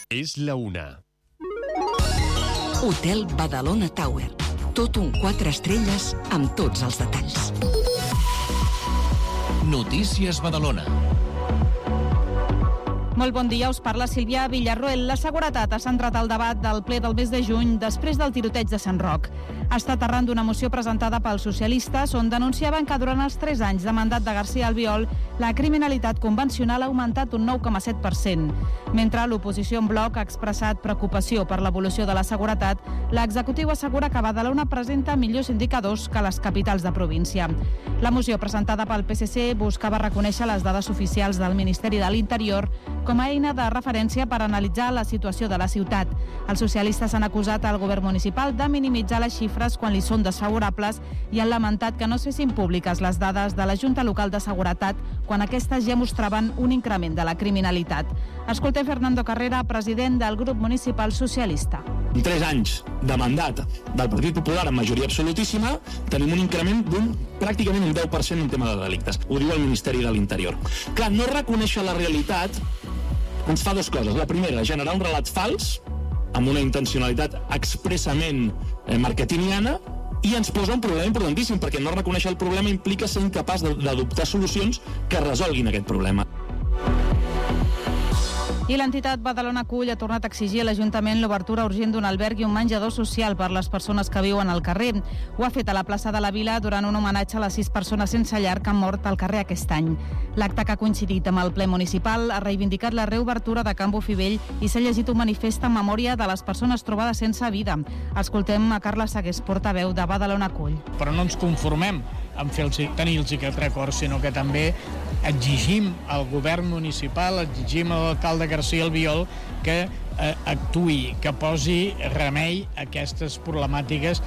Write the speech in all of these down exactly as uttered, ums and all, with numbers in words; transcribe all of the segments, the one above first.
És la una. Hotel Badalona Tower. Tot un quatre estrelles amb tots els detalls. Notícies Badalona. Molt bon dia, us parla Sílvia Villarroel. La seguretat ha centrat el debat del ple del mes de juny després del tiroteig de Sant Roc. Ha estat arran d'una moció presentada pels socialistes on denunciaven que durant els tres anys de mandat de García Albiol la criminalitat convencional ha augmentat un nou coma set per cent. Mentre l'oposició en bloc ha expressat preocupació per l'evolució de la seguretat, l'executiu assegura que Badalona presenta millors indicadors que les capitals de província. La moció presentada pel P S C buscava reconèixer les dades oficials del Ministeri de l'Interior com a eina de referència per analitzar la situació de la ciutat. Els socialistes han acusat al govern municipal de minimitzar les xifres quan li són desfavorables i han lamentat que no es fessin públiques les dades de la Junta Local de Seguretat quan aquestes ja mostraven un increment de la criminalitat. Escoltem Fernando Carrera, president del grup municipal socialista. En tres anys de mandat del Partit Popular amb majoria absolutíssima tenim un increment d'un pràcticament un deu per cent en tema de delictes. Ho diu el Ministeri de l'Interior. Clar, no reconèixer la realitat ens fa dues coses. La primera, generar un relat fals amb una intencionalitat expressament eh, marketingiana, i ens posa un problema importantíssim, perquè no reconèixer el problema implica ser incapaç d'adoptar solucions que resolguin aquest problema. I l'entitat Badalona Cull ha tornat a exigir a l'Ajuntament l'obertura urgent d'un alberg i un menjador social per les persones que viuen al carrer. Ho ha fet a la plaça de la Vila durant un homenatge a les sis persones sense llar que han mort al carrer aquest any. L'acte, que ha coincidit amb el ple municipal, ha reivindicat la reobertura de Can Bofivell i s'ha llegit un manifest en memòria de les persones trobades sense vida. Escoltem a Carla Sagués, portaveu de Badalona Cull. Però no ens conformem en fer-los, tenir-los aquest record, sinó que també exigim al govern municipal, exigim a l'alcalde García Albiol que eh, actuï, que posi remei a aquestes problemàtiques.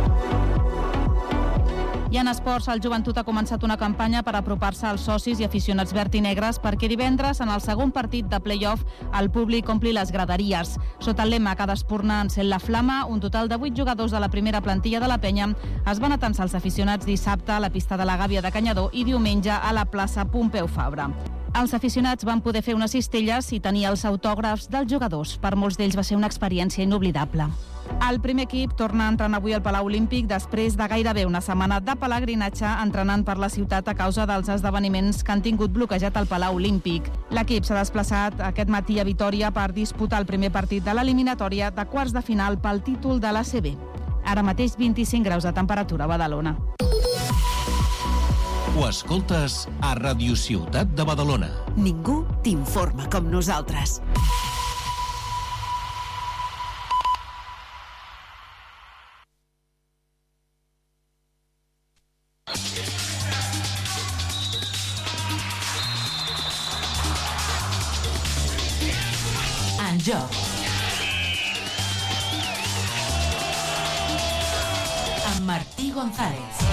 I en esports, el Joventut ha començat una campanya per apropar-se als socis i aficionats verd i negres perquè divendres, en el segon partit de play-off, el públic ompli les graderies. Sota el lema "Cada espurna encén la flama", un total de vuit jugadors de la primera plantilla de la penya es van atensar els aficionats dissabte a la pista de la Gàbia de Canyadó i diumenge a la plaça Pompeu Fabra. Els aficionats van poder fer unes cistelles i tenir els autògrafs dels jugadors. Per molts d'ells va ser una experiència inoblidable. El primer equip torna a entrenar avui al Palau Olímpic després de gairebé una setmana de pelegrinatge entrenant per la ciutat a causa dels esdeveniments que han tingut bloquejat el Palau Olímpic. L'equip s'ha desplaçat aquest matí a Vitòria per disputar el primer partit de l'eliminatòria de quarts de final pel títol de l'A C B. Ara mateix vint-i-cinc graus de temperatura a Badalona. Ho escoltes a Ràdio Ciutat de Badalona. Ningú t'informa com nosaltres. En joc. Amb Martí González.